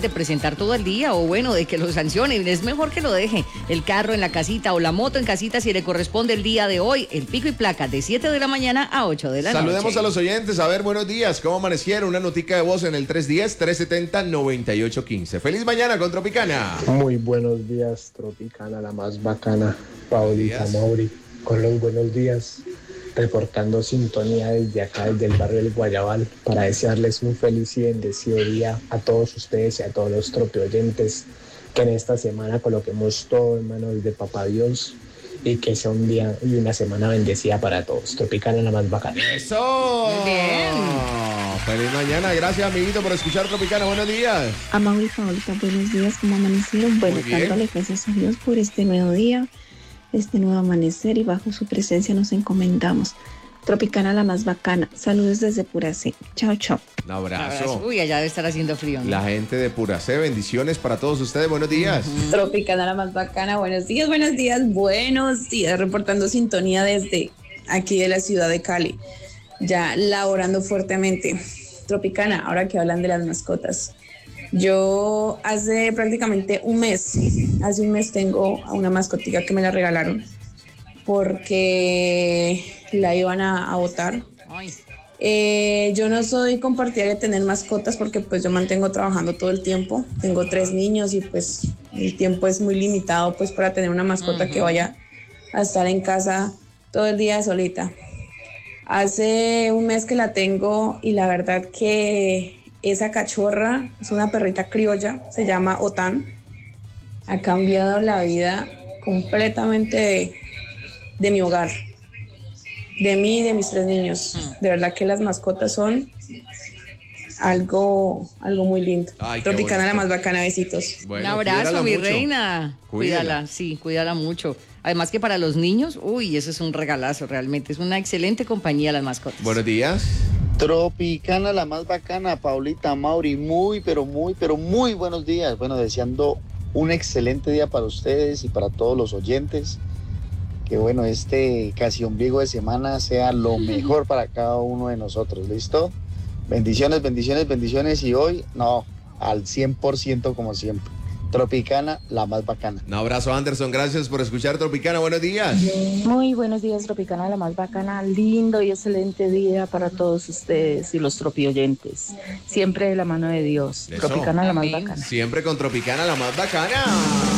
de presentar todo el día o bueno, de que lo sancionen. Es mejor que lo deje. El carro en la casita o la moto en casita si le corresponde el día de hoy. El pico y placa de 7 de la mañana a 8 de la noche. Saludemos a los oyentes. A ver, buenos días. ¿Cómo amanecieron? Una notica de voz en el 310-370-9815. Feliz mañana con Tropicana. Muy buenos días, Tropicana, la más bacana. Paulita Mauri, con los buenos días. Reportando sintonía desde acá, desde el barrio del Guayabal, para desearles un feliz y bendecido día a todos ustedes y a todos los tropioyentes, que en esta semana coloquemos todo en manos de Papá Dios y que sea un día y una semana bendecida para todos. Tropicana, la más bacana. ¡Eso! Muy bien. Feliz mañana, gracias amiguito por escuchar Tropicana, buenos días. A Mauri y Paulita, buenos días, ¿cómo amanecieron? Bueno, dándole gracias a Dios por este nuevo día, este nuevo amanecer, y bajo su presencia nos encomendamos. Tropicana, la más bacana. Saludos desde Puracé. Chao, chao. Un abrazo. Uy, allá debe estar haciendo frío, ¿no? La gente de Puracé, bendiciones para todos ustedes, buenos días. Tropicana, la más bacana. Buenos días, buenos días, buenos días. Reportando sintonía desde aquí de la ciudad de Cali, ya laborando fuertemente. Tropicana, ahora que hablan de las mascotas. Yo hace prácticamente hace un mes tengo a una mascotica que me la regalaron porque la iban a botar. Yo no soy compartidera de tener mascotas porque pues yo mantengo trabajando todo el tiempo. Tengo 3 niños y pues el tiempo es muy limitado pues para tener una mascota que vaya a estar en casa todo el día solita. Hace un mes que la tengo y la verdad que esa cachorra es una perrita criolla, se llama Otán. Ha cambiado la vida completamente de mi hogar, de mí y de mis 3 niños. De verdad que las mascotas son algo muy lindo. Ay, Tropicana, la más bacana, besitos. Bueno, un abrazo, mi reina. Cuídala, sí, cuídala mucho. Además que para los niños, uy, eso es un regalazo realmente. Es una excelente compañía las mascotas. Buenos días. Tropicana, la más bacana, Paulita, Mauri, muy buenos días. Bueno, deseando un excelente día para ustedes y para todos los oyentes. Que bueno, este casi ombligo de semana sea lo mejor para cada uno de nosotros, ¿listo? Bendiciones, bendiciones, bendiciones, y hoy, no, al 100% como siempre. Tropicana, la más bacana. Un abrazo, Anderson, gracias por escuchar Tropicana, buenos días. Muy buenos días, Tropicana, la más bacana. Lindo y excelente día para todos ustedes y los tropioyentes. Siempre de la mano de Dios. Eso. Tropicana, la más bacana. Siempre con Tropicana, la más bacana.